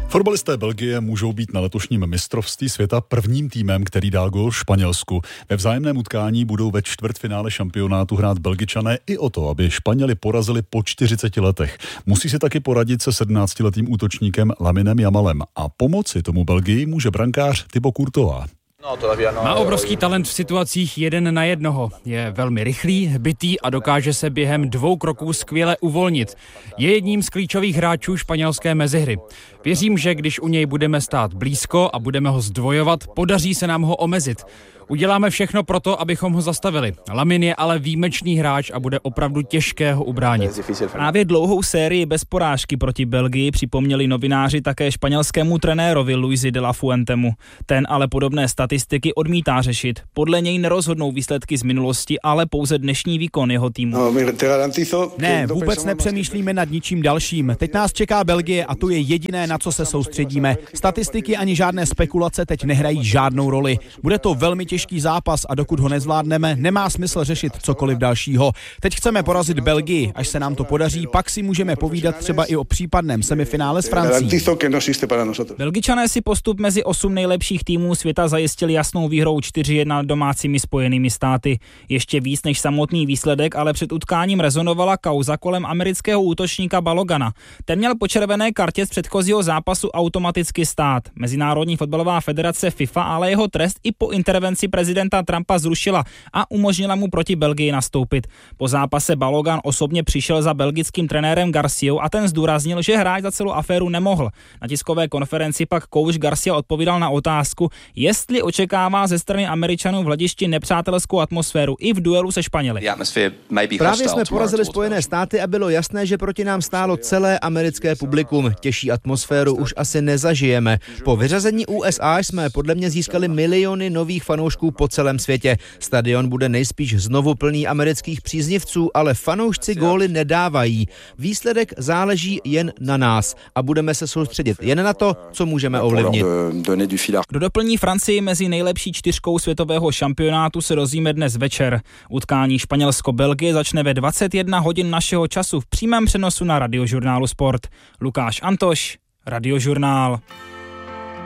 Fotbalisté Belgie můžou být na letošním mistrovství světa prvním týmem, který dal gól Španělsku. Ve vzájemném utkání budou ve čtvrtfinále šampionátu hrát Belgičané i o to, aby Španěli porazili po 40 letech. Musí si taky poradit se 17letým útočníkem Laminem Yamalem a pomoci tomu Belgii může brankář Thibaut Courtois. Má obrovský talent v situacích 1 na 1. Je velmi rychlý, bitý a dokáže se během 2 kroků skvěle uvolnit. Je jedním z klíčových hráčů španělské mezihry. Věřím, že když u něj budeme stát blízko a budeme ho zdvojovat, podaří se nám ho omezit. Uděláme všechno pro to, abychom ho zastavili. Lamin je ale výjimečný hráč a bude opravdu těžké ho ubránit. Právě dlouhou sérii bez porážky proti Belgii připomněli novináři také španělskému trenérovi Luisi de la Fuentemu. Ten ale podobné statistiky odmítá řešit. Podle něj nerozhodnou výsledky z minulosti, ale pouze dnešní výkon jeho týmu. Ne, vůbec nepřemýšlíme nad ničím dalším. Teď nás čeká Belgie a to je jediné, na co se soustředíme. Statistiky ani žádné spekulace teď nehrají žádnou roli. Bude to velmi těžký zápas a dokud ho nezvládneme, nemá smysl řešit cokoliv dalšího. Teď chceme porazit Belgii, až se nám to podaří, pak si můžeme povídat třeba i o případném semifinále s Francií. Belgičané si postup mezi 8 nejlepších týmů světa zajistili jasnou výhrou 4-1 nad domácími Spojenými státy. Ještě víc než samotný výsledek, ale před utkáním rezonovala kauza kolem amerického útočníka Balogana. Ten měl po červené kartě z předchozího zápasu automaticky stát. Mezinárodní fotbalová federace FIFA ale jeho trest i po intervenci prezidenta Trumpa zrušila a umožnila mu proti Belgii nastoupit. Po zápase Balogan osobně přišel za belgickým trenérem Garciou a ten zdůraznil, že hráč za celou aféru nemohl. Na tiskové konferenci pak kouč Garcia odpovídal na otázku, jestli očekává ze strany Američanů v hledišti nepřátelskou atmosféru i v duelu se Španěli. Právě jsme porazili Spojené státy a bylo jasné, že proti nám stálo celé americké publikum. Těžší atmosféru už asi nezažijeme. Po vyřazení USA jsme podle mě získali miliony nových fanoušků po celém světě. Stadion bude nejspíš znovu plný amerických příznivců, ale fanoušci góly nedávají. Výsledek záleží jen na nás a budeme se soustředit jen na to, co můžeme ovlivnit. Kdo doplní Francii mezi nejlepší 4 světového šampionátu, se dozvíme dnes večer. Utkání Španělsko-Belgie začne ve 21 hodin našeho času v přímém přenosu na Radiožurnálu Sport. Lukáš Antoš, Radiožurnál.